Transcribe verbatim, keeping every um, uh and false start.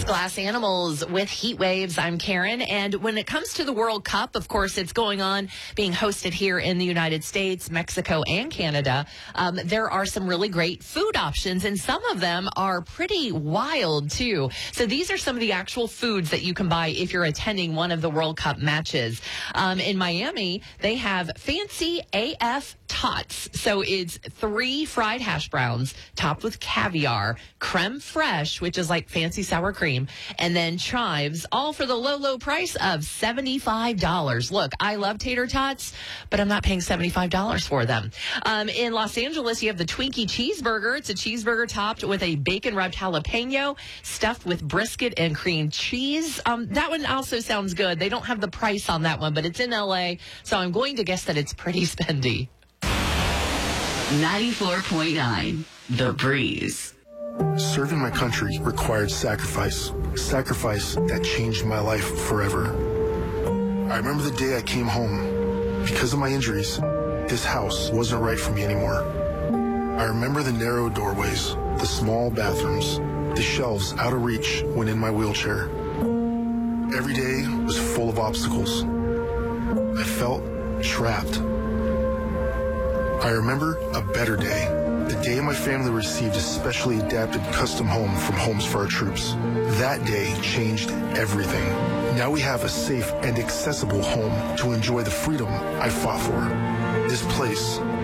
Glass Animals with Heat Waves. I'm Karen. And when it comes to the World Cup, of course, it's going on, being hosted here in the United States, Mexico, and Canada. Um, there are some really great food options, and some of them are pretty wild, too. So these are some of the actual foods that you can buy if you're attending one of the World Cup matches. Um, in Miami, they have Fancy A F Tots. So it's three fried hash browns topped with caviar, creme fraiche, which is like fancy sour cream, and then chives, all for the low, low price of seventy-five dollars. Look, I love tater tots, but I'm not paying seventy-five dollars for them. Um, in Los Angeles, you have the Twinkie Cheeseburger. It's a cheeseburger topped with a bacon-rubbed jalapeno, stuffed with brisket and cream cheese. Um, that one also sounds good. They don't have the price on that one, but it's in L A, so I'm going to guess that it's pretty spendy. ninety-four point nine, The Breeze. Serving my country required sacrifice. Sacrifice that changed my life forever. I remember the day I came home. Because of my injuries, this house wasn't right for me anymore. I remember the narrow doorways, the small bathrooms, the shelves out of reach when in my wheelchair. Every day was full of obstacles. I felt trapped. I remember a better day. The day my family received a specially adapted custom home from Homes for Our Troops. That day changed everything. Now we have a safe and accessible home to enjoy the freedom I fought for. This place